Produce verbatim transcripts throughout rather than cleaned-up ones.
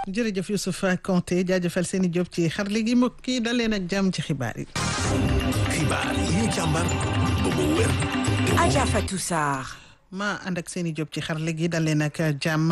jërëjëf Youssouf Konté jaajëfal Seni Diop ci xarale gi mbokk yi dal leen ak jàmm ci xibaar yi. xibaar yi ñu càmbar ba mu wér. Adja Fatou Sarr. ma ànd ak Seni Diop ci xarale gi dal leen ak jàmm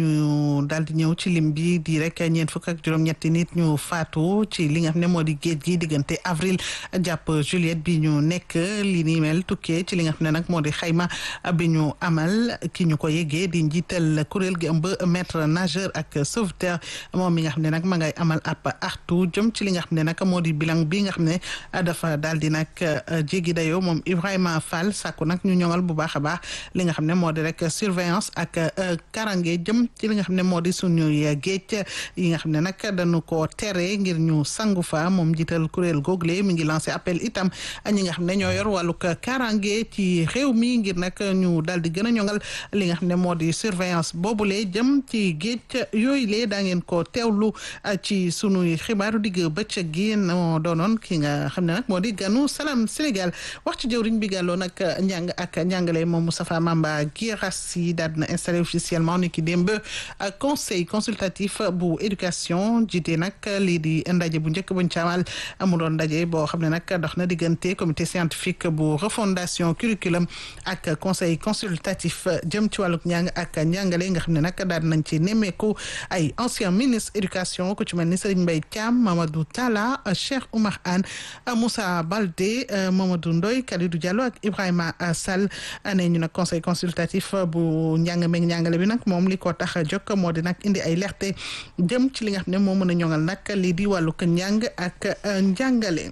ñu daal di ñëw ci lim bi di rek ñeent fukk ak juróom-ñetti nit ñu faatu ci li nga xam ne moo di géej gi diggante avril jàpp juillet bi ñu nekk li ni mel tukkee ci li nga xam ne nag moo di xayma bi ñu amal ki ñu ko yeggee di njiital kuréel gi ëmb maître nageur ak sauveteur moom mi nga xam ne nag ma ngay amal ab artu jëm ci li nga xam ne nag moo di bilan bi nga xam ne dafa daal di nag jéggi dayoo moom Ibrahima Fall sàkku nag ñu ñoŋal bu baax a baax li nga xam ne moo di rek surveillance ak karange jëm ci li nga xam ne moo di suñuy géej yi nga xam ne nag dañu ko tere ngir ñu sangu fa moom jiital kuréel google mi ngi lancé appel itam ñi nga xam ne ñoo yor wàllug karange ci réew mi ngir nag ñu daal di gën a ñoŋal li nga xam ne moo di surveillance boobule jëm ci géej yooyu lee daa ngeen ko teewlu ci sunuy xibaaru digg bëccëg gi moo doonoon ki nga xam ne nag moo di ganu Salam Sénégal wax ci jëwriñ bi gàlloo nag njàng ak njàngale moom Moustapha Mamba Guirassy daal dina installé officiellement ni ki démb conseil consultatif bu éducation jiite nag lii di ndaje bu njëkk buñ caamal mu doon ndaje boo xam ne nag dox na diggante comité scientifique bu refondation curriculum ak conseil consultatif jëm ci wàlluk njàng ak njàngale nga xam ne nag daal nañ ci nemmeeku ay ancien ministre éducation ku ci mel ni Serigne Mbaye Thiam Mamadou Talla Cheikh Oumar Anne Moussa Baldé Mamadou Ndoye Kalidou Diallo ak Ibrahima Sall ne ñu nag conseil consultatif bu njàng meeg njàngale bi nag moom li ko tax a jokk moo di nag indi ay leerte jëm ci li nga xam ne moo mën a ñoŋal nag lii di wàllu njàng ak njàngale.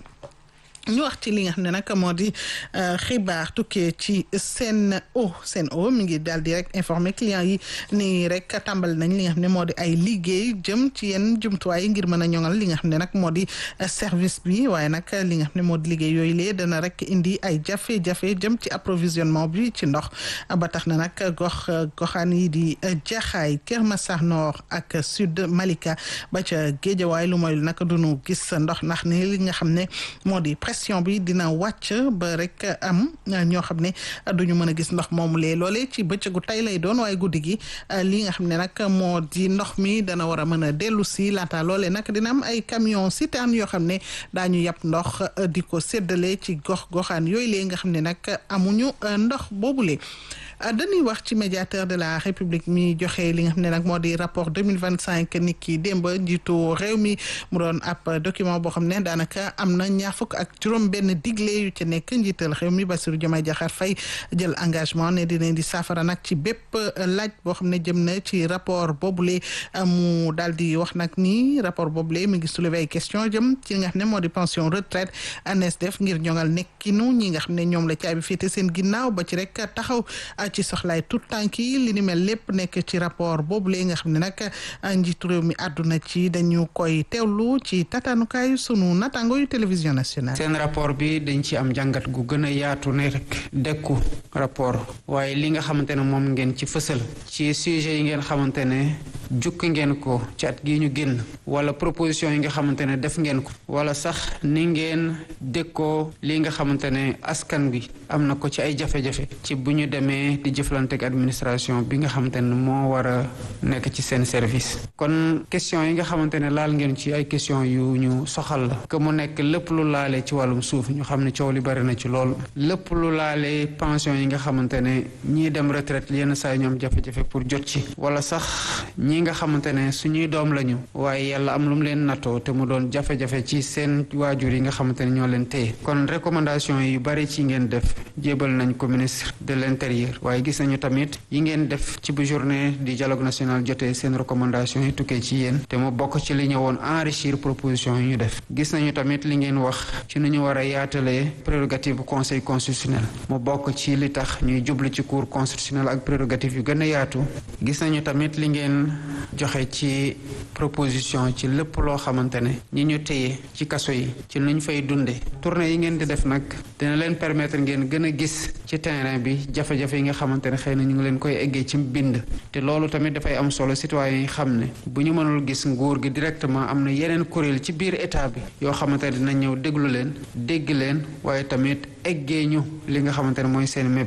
ñu wax ci li nga xam ne nag moo di xibaar tukkee ci Sen'Eau Sen'Eau mi ngi daal di rek informer client yi ni rek tàmbali nañ li nga xam ne moo di ay liggéey jëm ci yenn jumtuwaay yi ngir mën a ñoŋal li nga xam ne nag moo di service bi waaye nag li nga xam ne moo di liggéey yooyu lee dana rek indi ay jafe-jafe jëm ci approvisionnement bi ci ndox ba tax na nag gox goxaan yi di Jaxaay Kër Massar Nord ak Sud Malika ba ca Géejawaay lu mooy nag duñu gis ndox ndax ne li nga xam ne moo di pression bi dina wàcc ba rek am ñoo xam ne duñu mën a gis ndox moomu lee loole ci bëccëgu tey lay doon waaye guddi gi li nga xam ne nag moo di ndox mi dana war a mën a dellu si laata loole nag dina am ay camion citerne yoo xam ne daañu yàpp ndox di ko séddale ci gox goxaan yooyu lee nga xam ne nag amuñu ndox boobule. dañuy wax ci médiateur de la république mi joxe li nga xam ne nag moo di rapport deux mille vingt cinq nit ki démb njiitu réew mi mu doon ab document boo xam ne daanaka am na ñaar fukk ak juróom benn digle yu ca nekk njiital réew mi Bassirou Diomaye Diakhar Faye jël engagement ne dinañ di saafara nag ci bépp laaj boo xam ne jëm na ci rapport boobule mu daal di wax nag ni rapport boobule mi ngi soulever ay question jëm ci nga xam ne moo di pension retraite ANES def ngir ñoŋal nekkinu ñi nga xam ne ñoom la caabi féete seen ginnaaw ba ci rek taxaw ci soxlaay tout tànk yi li ni mel lépp nekk ci rapport boobu lee nga xam ne nag njiitu réew mi àdduna ci dañu koy teewlu ci tataanukaayu sunu natango yu télévision nationale. seen rapport bi dañ ci am jàngat gu gën a yaatu ne rek dekku rapport waaye li nga xamante ne moom ngeen ci fësal ci sujet yi ngeen xamante ne jukki ngeen ko ci at gi ñu génn wala proposition yi nga xamante ne def ngeen ko wala sax ni ngeen dékkoo li nga xamante ne askan bi am na ko ci ay jafe-jafe ci bu ñu demee di jëflante ak administration bi nga xamante ne moo war a nekk ci seen service kon question yi nga xamante ne laal ngeen ci ay question yu ñu soxal la que mu nekk lépp lu laale ci wàllum suuf ñu xam ne coow li bari na ci lool lépp lu laale pension yi nga xamante ne ñii dem retraite yenn saa yi ñoom jafe-jafe pour jot ci wala sax ñi nga xamante ne suñuy doom lañu waaye yàlla am lu mu leen nattoo te mu doon jafe-jafe ci seen waajur yi nga xamante ne ñoo leen téye kon recommandation yu bari ci ngeen def jébal nañ ko ministre de l'intérieur waaye gis nañu tamit yi ngeen def ci bu journée du dialogue national jotee seen recommandation yi tukkee ci yéen te mu bokk ci li ñëwoon enrichir proposition yi ñu def gis nañu tamit li ngeen wax ci nu ñu war a yaatalee prérogative bu conseil constitutionnel mu bokk ci li tax ñuy jublu ci cour constitutionnel ak prérogative yu gën a yaatu gis nañu tamit li ngeen joxe ci proposition ci lépp loo xamante ne ñi ñu téye ci kaso yi ci nuñ fay dunde tournée yi ngeen di def nag dina leen permettre ngeen gën a gis ci terrain bi jafe-jafe yi nga xamante ne xëy na ñu ngi leen koy eggee ci mbind te loolu tamit dafay am solo citoyen yi xam ne bu ñu mënul gis nguur gi directement am na yeneen kuréel ci biir état bi yoo xamante ne dina ñëw déglu leen dégg leen waaye tamit eggee ñu li nga xamante ne mooy seen mébét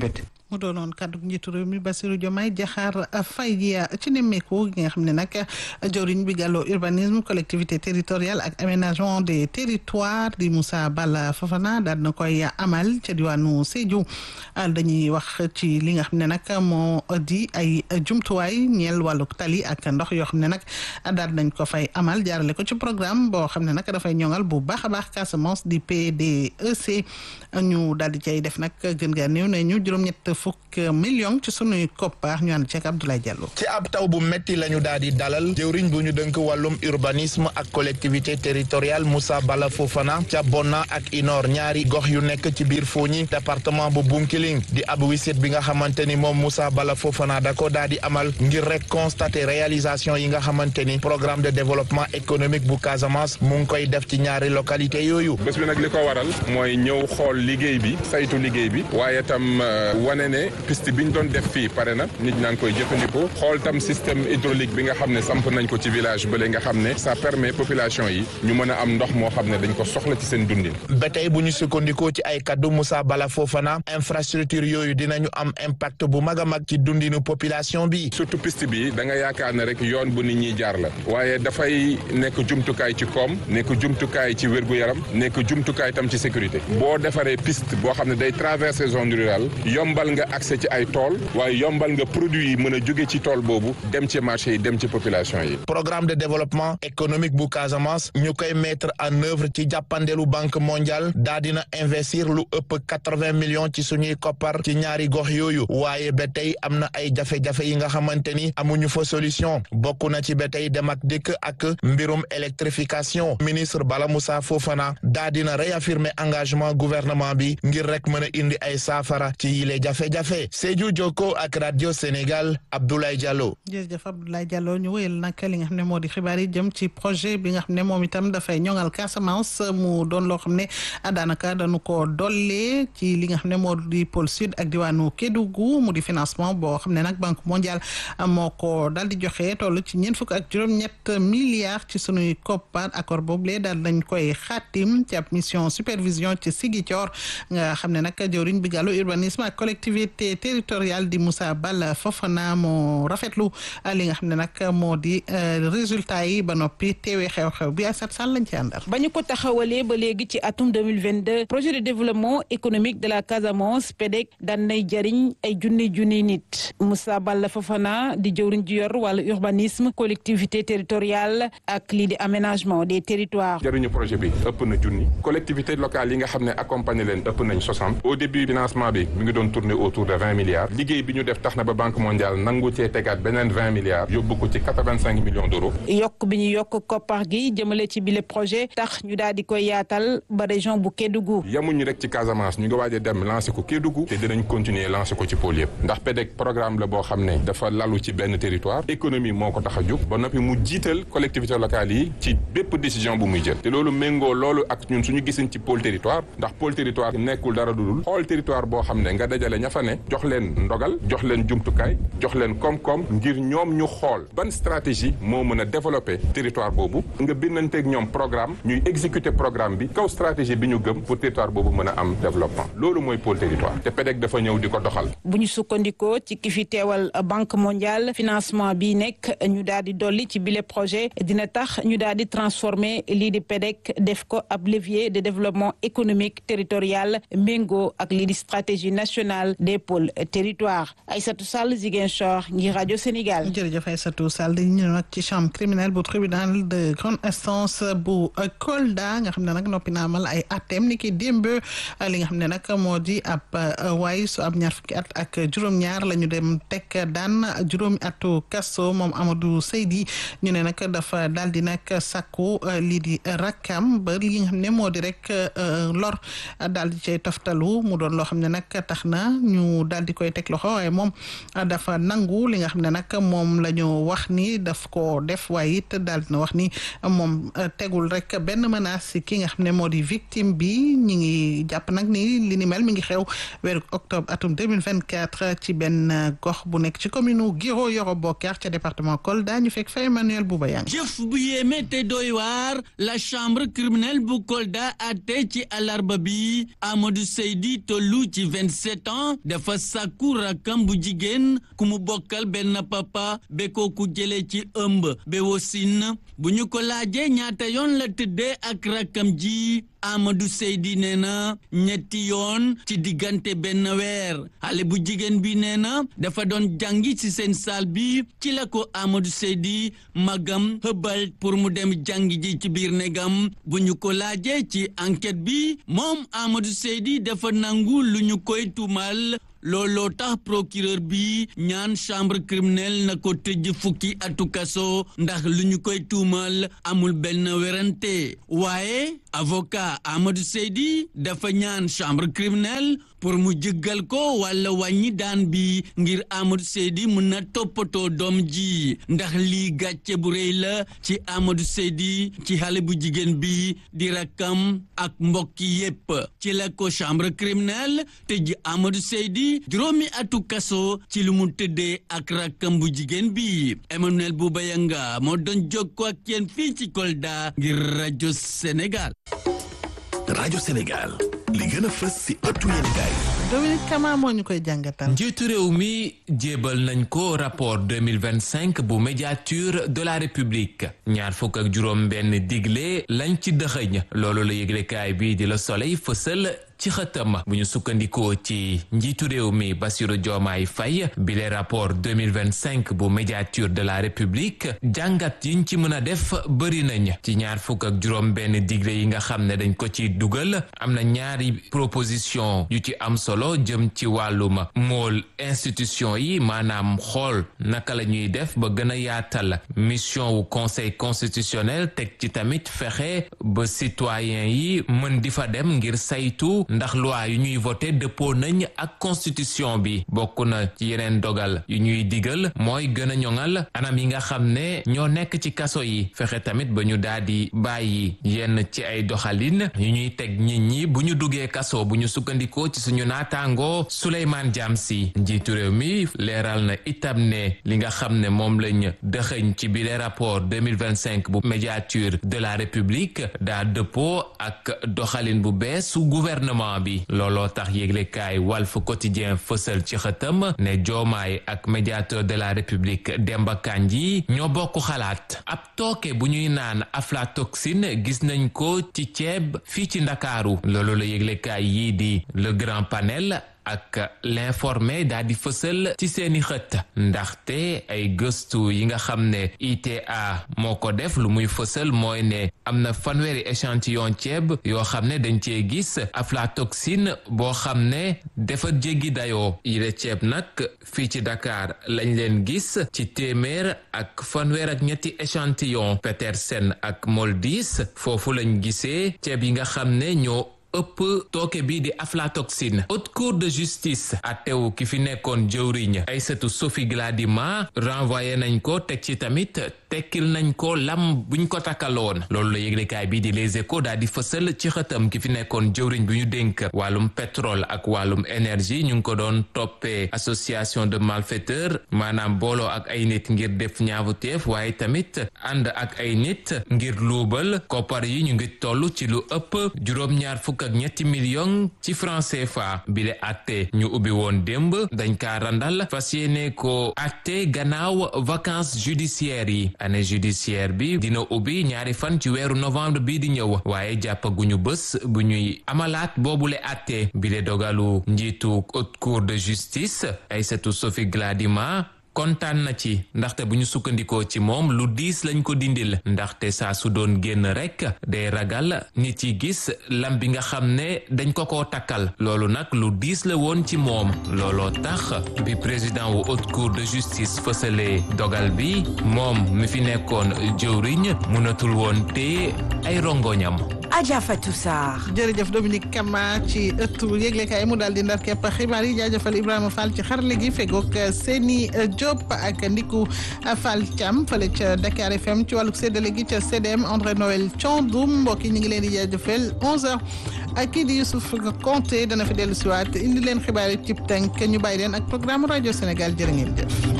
mu doonoon kàddu njiitu réew mi Bassirou Diomaye Diakhar Faye ci nemmeeku gi nga xam ne nag jawriñ bi gàlloo urbanisme collectivité territoriale ak aménagement des territoires di Moussa Balla Fofana daal na koy amal ca diwaanu Sédhiou dañuy wax ci li nga xam ne nag moo di ay jumtuwaay ñeel wàllu tali ak ndox yoo xam ne nag daal nañ ko fay amal jaarale ko ci programme boo xam ne nag dafay ñoŋal bu baax a baax Casamance di P D E C ñu daal di cay def nag gën gaa néew ne ñu juróom-ñett fukk million ci sunuy koppar ñu ànd ceeg Abdoulaye Diallo. ci ab taw bu metti la ñu daal di dalal jëwriñ bu ñu dënk wàllum urbanisme ak collectivité territoriale Moussa Bala Fofana ca Bonna ak Inor ñaari gox yu nekk ci biir Fogni département bu Bunkiling di ab wisit bi nga xamante ni moom Moussa Bala Fofana da ko daal di amal ngir rek constater réalisation yi nga xamante ni programme de développement économique bu Casamance mu ngi koy def ci ñaari localité yooyu. bés bi nag li ko waral mooy ñëw xool liggéey bi saytu liggéey bi waaye tam wane ne piste bi ñu doon def fii pare na nit ñaa ngi koy jëfandikoo xool tam système hydraulique bi nga xam ne samp nañ ko ci village bële nga xam ne ça permet population yi ñu mën a am ndox moo xam ne dañ ko soxla ci seen dundin. ba tey bu ñu sukkandikoo ci ay kaddu Moussa Bala Fofana infrastructure yooyu dinañu am impact bu mag a mag ci dundinu population bi. surtout piste bi da nga yaakaar ne rek yoon bu nit ñi jaar la waaye dafay nekk jumtukaay ci koom nekk jumtukaay ci wér-gu-yaram nekk jumtukaay tam ci sécurité boo defaree piste boo xam ne day traverser zone rurale yombal nga accès ci ay tool waaye yombal nga produit yi mën a jóge ci tool boobu dem ci marché yi dem ci population yi. programme de développement économique bu Casamance ñu koy mettre en œuvre ci jàppandelu banque mondiale daa dina investir lu ëpp quatre-vingts millions ci suñuy koppar ci ñaari gox yooyu waaye ba tey am na ay jafe-jafe yi nga xamante ni amuñu fa solution bokk na ci ba tey dem ak dikk ak mbirum électrification ministre Bala Moussa Fofana daa dina réaffirmer engagement gouvernement bi ngir rek mën a indi ay saafara ci yile jafe-jafe Sédhiou Jokko ak radio Sénégal Abdoulaye Diallo. jërëjëf Abdoulaye Diallo ñu wéyal nag li nga xam ne moo di xibaar yi jëm ci projet bi nga xam ne moom itam dafay ñoŋal Casamance mu doon loo xam ne daanaka dañu ko dollee ci li nga xam ne moo di pôle sud ak diwaanu Kédougou mu di financement boo xam ne nag banque mondiale moo ko daal di joxe toll ci ñeent fukk ak juróom-ñett milliards ci sunuy koppar accord boobule daal dañ koy xaatim ci ab mission supervision ci Ziguinchor nga xam ne nag jëwriñ bi gàllu urbanisme ak collectivité territoriale di Moussa Bala Fofana moo rafetlu li nga xam ne nag moo di résultat yi ba noppi teewee xew-xew bi Aïssata Sall lañ ci àndal. ba ñu ko taxawalee ba léegi ci atum deux mille vingt-deux projet de développement économique de la Casamance P D E C daan nay jariñ ay junni junni nit Moussa Bala Fofana di jëwriñ ji yor wàllu urbanisme collectivité territoriale ak lii di aménagement des territoires. jariñu projet bi ëpp na junni collectivité locale yi nga xam ne accompagné leen ëpp nañ soixante au début financement bi mi ngi doon tourner autour de vingt milliards liggéey bi ñu def tax na ba banque mondiale nangu cee tegaat beneen vingt milliards yóbbu ko ci quatre-vingt-cinq millions d'euros. yokk bi ñu yokk koppar gi jëmale ci bile projet tax ñu daal di koy yaatal ba région bu Kédougou. yamuñu rek ci Casamance ñu ngi waaj a dem lancer ko Kédougou te dinañ continuer lancer ko ci pôle yëpp ndax P D E C programme la boo xam ne dafa lalu ci benn territoire économie moo ko tax a jóg ba noppi mu jiital collectivité locale yi ci bépp décision bu muy jël te loolu méngoo loolu ak ñun suñu gisin ci pôle territoire ndax pôle territoire nekkul dara dudul xool territoire boo xam ne nga dajale ña fa ne jox leen ndogal jox leen jumtukaay jox leen koom-koom ngir ñoom ñu xool ban stratégie moo mën a développer territoire boobu nga bindanteeg ñoom programme ñuy exécuter programme bi kaw stratégie bi ñu gëm pour territoire boobu mën a am développement loolu mooy pôle territoire te P D E C dafa ñëw di ko doxal. bu ñu sukkandikoo ci ki fi teewal banque mondiale financement bi nekk ñu daal di dolli ci bile projet dina tax ñu daal di transformer lii di P D E C def ko ab levier de développement économique territorial méngoo ak lii di stratégie nationale des pôles territoires Aïssatou Sall Ziguinchor ngir rajo Sénégal. jërëjëf Aïssatou Sall di ñu nag ci chambre criminelle bu tribunal de grande instance bu Kolda nga xam ne nag noppi naa amal ay atem ni ki démb li nga xam ne nag moo di ab waay su ab ñaar fukki at ak juróom-ñaar la ñu dem teg daan juróomi atu kaso moom Amadou Seydi ñu ne nag dafa daal di nag sakku lii di rakkam ba li nga xam ne moo di rek lor daal di cay toftalu mu doon loo xam ne nag tax na ñu daal di koy teg loxo waaye moom dafa nangu li nga xam ne nag moom la ñu wax ni daf ko def waaye it daal dina wax ni moom tegul rek benn menace si ki nga xam ne moo di victime bi ñi ngi jàpp nag ni li ni mel mi ngi xew weeru octobre atum deux mille vingt-quatre ci benn gox bu nekk ci commune u Guiro Yoro Bokar ca département Kolda ñu fekk fa Emmanuel Bouba Yang. jëf bu yéeme te doy waar la chambre criminelle bu Kolda àtte ci àllarba bi Amadou Seydi tollu ci vingt-sept ans dafa sàkku rakkam bu jigéen ku mu bokkal benn papa be ko ku jëlee ci ëmb be wosin bu ñu ko laajee ñaata yoon la tëddee ak rakkam ji Amadou Seydi nee na ñetti yoon ci diggante benn weer xale bu jigéen bi nee na dafa doon jàngi ci seen saal bi ci la ko Amadou Seydi magam xëbal pour mu dem jàngi ji ci biir negam bu ñu ko laajee ci enquête bi moom Amadou Seydi dafa nangu lu ñu koy tuumal looloo tax procureur bi ñaan chambre criminelle na ko tëj fukki atu kaso ndax lu ñu koy tuumal amul benn werante waaye avocat Amadou Seydi dafa ñaan chambre criminelle pour mu jëggal ko wala wàññi daan bi ngir Amadou Seydi mën na toppatoo doom ji ndax lii gàcce bu rëy la ci Amadou Seydi ci xale bu jigéen bi di rakkam ak mbokki yépp ci la ko chambre criminelle tëj Amadou Seydi juróomi atu kaso ci lu mu tëddee ak rakkam bu jigéen bi Emmanuel Boubayanga moo doon jokkoo ak yéen fii ci Kolda ngir rajo Sénégal. rajo Sénégal li gën a fës ci ëttu yéenekaay. Dominique Kama moo ñu koy jàngatal. njiitu réew mi jébal nañ ko rapport deux mille vingt-cinq bu médiature de la République ñaar fukk ak juróom benn digle lañ ci dëxëñ loolu la yëglekaay bi di Le Soleil fësal ci xëtam bu ñu sukkandikoo ci njiitu réew mi Bassirou Diomaye Faye bile rapport deux mille vingt-cinq bu médiature de la République jàngat yiñ ci mën a def bëri nañ ci ñaar fukk ak juróom benn digle yi nga xam ne dañ ko ci dugal am na ñaari proposition yu ci am solo jëm ci wàllum mool institution yi maanaam xool naka la ñuy def ba gën a yaatal mission wu conseil constitutionnel teg ci tamit fexe ba citoyen yi mën di fa dem ngir saytu ndax loi yu ñuy voté dëppoo nañ ak constitution bi bokk na ci yeneen dogal yu ñuy digal mooy gën a ñoŋal anam yi nga xam ne ñoo nekk ci kaso yi fexe tamit ba ñu daal di bàyyi yenn ci ay doxalin yu ñuy teg nit ñi bu ñu duggee kaso bu ñu sukkandikoo ci suñu naataangoo Souleymane Diamsi njiitu réew mi leeral na itam ne li nga xam ne moom lañ dëxëñ ci bile rapport deux mille vingt-cinq bu médiature de la République daa dëppoo ak doxalin bu bees su gouvernement bi looloo tax yéglekaay Walf Quotidien fësal ci xëtam ne Diomaye ak médiateur de la République Demba Kandji ñoo bokk xalaat ab tooke bu ñuy naan aflatoxine gis nañ ko ci ceeb fii ci Ndakaaru loolu la yéglekaay yii di Le Grand Panel ak l'informé daa di fësal ci seeni xët ndaxte ay gëstu yi nga xam ne I T A moo ko def lu muy fësal mooy ne am na fanweeri échantillon ceeb yoo xam ne dañ cee gis aflatoxine boo xam ne dafa jéggi dayoo yile ceeb nag fii ci Dakar lañ leen gis ci téeméer ak fanweer ak ñetti échantillon Petersen ak Moldis foofu lañ gisee ceeb yi nga xam ne ñoo ëpp tooke bi di aflatoxine. Haute Cour de justice attewu ki fi nekkoon jëwriñ Aïssatou Sophie Gladima renvoyé nañ ko teg ci tamit tekkil nañ ko lam buñ ko takkaloon loolu la yëglekaay bi di Les Échos daal di fësal ci xëtam ki fi nekkoon jëwriñ bi ñu dénk wàllum pétrole ak wàllum énergie ñu ngi ko doon toppee association de malfaiteurs maanaam booloo ak ay nit ngir def ñaawteef waaye tamit ànd ak ay nit ngir luubal koppar yi ñu ngi toll ci lu ëpp juróom-ñaar fukk ak ñetti million ci franc C F A bile atte ñu ubbi woon démb dañ kaa randal fas yéene ko atte gannaaw vacances judiciaires yi année judiciaire bi dina ubbi ñaari fan ci weeru novembre bii di ñëw waaye jàppaguñu bés bu ñuy amalaat boobule atte bile dogalu njiitu haute cour de justice Aïssatou Sophie Gladima kontaan na ci ndaxte bu ñu sukkandikoo ci moom lu diis lañ ko dindil ndaxte saa su doon génn rek day ragal nit yi gis lam bi nga xam ne dañ ko koo takkal loolu nag lu diis la woon ci moom looloo tax bi président wu haute cour de justice fësalee dogal bi moom mi fi nekkoon jëwriñ mënatul woon téye ay rongoñam. Adja Fatou Sarr. jërëjëf Dominique Kama ci ëttu yëglekaay mu daal di ndar képp xibaar yi jaajëfal Ibrahima Fall ci xarale gi fegook Seni Diop ak Ndiku Fall Thiam fële ca Dakar F M ci wàllu séddale gi ca C D M André Noël Thiandoum mbokk yi ñu ngi leen di jaajëfal onze heures ak kii di Youssouf Konté dana fi dellu siwaat indi leen xibaar yi cib tënk ñu bàyyi leen ak programme rajo Sénégal jërë ngeen jëf.